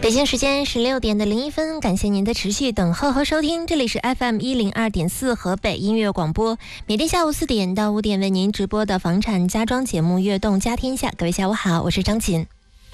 北京时间16:01，感谢您的持续等候和收听，这里是 FM102.4 河北音乐广播，每天下午4点到5点为您直播的房产家装节目《悦动家天下》。各位下午好，我是张琴。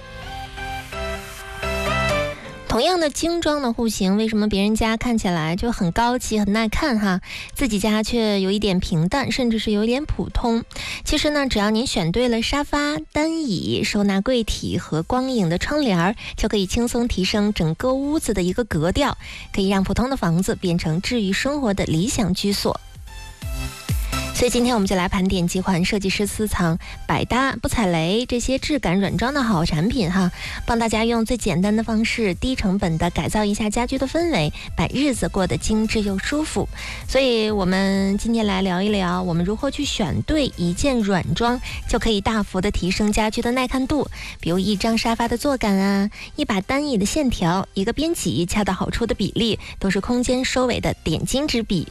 同样的精装的户型，为什么别人家看起来就很高级很耐看哈，自己家却有一点平淡，甚至是有点普通？其实呢，只要您选对了沙发、单椅、收纳柜体和光影的窗帘，就可以轻松提升整个屋子的一个格调，可以让普通的房子变成治愈生活的理想居所。所以今天我们就来盘点几款设计师私藏、百搭不踩雷这些质感软装的好产品哈，帮大家用最简单的方式、低成本的改造一下家居的氛围，把日子过得精致又舒服。所以我们今天来聊一聊，我们如何去选对一件软装，就可以大幅的提升家居的耐看度。比如一张沙发的坐感啊，一把单椅的线条，一个边脊恰到好处的比例，都是空间收尾的点睛之笔。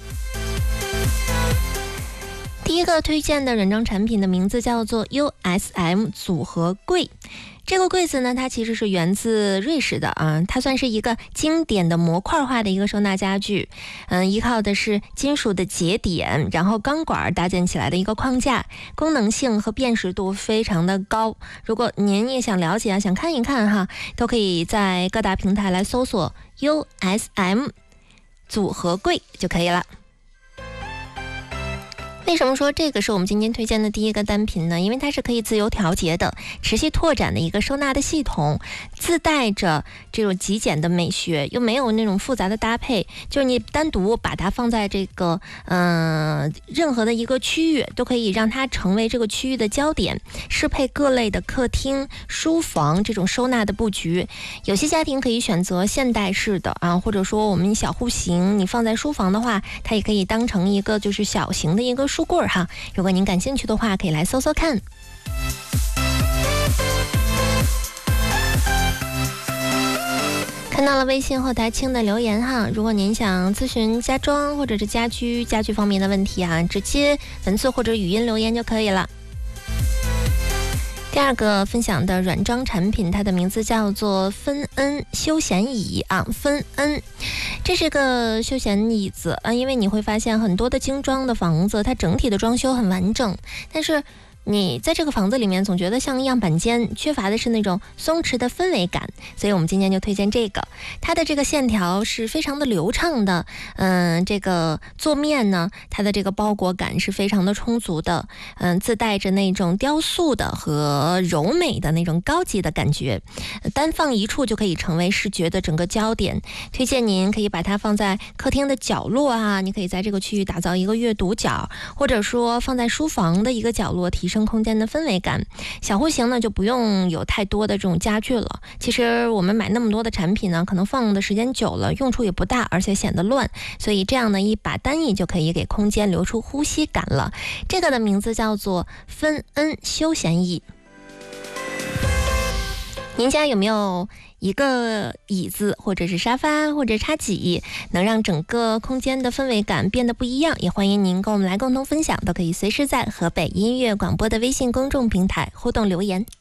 第一个推荐的软装产品的名字叫做 USM 组合柜。这个柜子呢，它其实是源自瑞士的啊，它算是一个经典的模块化的一个收纳家具。依靠的是金属的节点，然后钢管搭建起来的一个框架，功能性和辨识度非常的高。如果您也想了解啊，想看一看哈，都可以在各大平台来搜索 USM 组合柜就可以了。为什么说这个是我们今天推荐的第一个单品呢？因为它是可以自由调节的、持续拓展的一个收纳的系统，自带着这种极简的美学，又没有那种复杂的搭配，就是你单独把它放在这个任何的一个区域，都可以让它成为这个区域的焦点，适配各类的客厅、书房这种收纳的布局。有些家庭可以选择现代式的啊，或者说我们小户型，你放在书房的话，它也可以当成一个就是小型的一个书柜哈，如果您感兴趣的话，可以来搜搜看。看到了微信后台青的留言哈，如果您想咨询家装或者是家居方面的问题哈，直接文字或者语音留言就可以了。第二个分享的软装产品，它的名字叫做芬恩休闲椅啊，芬恩，这是个休闲椅子啊，因为你会发现很多的精装的房子，它整体的装修很完整，但是你在这个房子里面总觉得像样板间，缺乏的是那种松弛的氛围感，所以我们今天就推荐这个。它的这个线条是非常的流畅的，这个座面呢，它的这个包裹感是非常的充足的，自带着那种雕塑的和柔美的那种高级的感觉，单放一处就可以成为视觉的整个焦点。推荐您可以把它放在客厅的角落啊，你可以在这个区域打造一个阅读角，或者说放在书房的一个角落，提升空间的氛围感。小户型呢就不用有太多的这种家具了，其实我们买那么多的产品呢，可能放的时间久了用处也不大，而且显得乱，所以这样的一把单椅就可以给空间留出呼吸感了。这个的名字叫做芬恩休闲椅。您家有没有一个椅子或者是沙发或者茶几，能让整个空间的氛围感变得不一样？也欢迎您跟我们来共同分享，都可以随时在河北音乐广播的微信公众平台互动留言。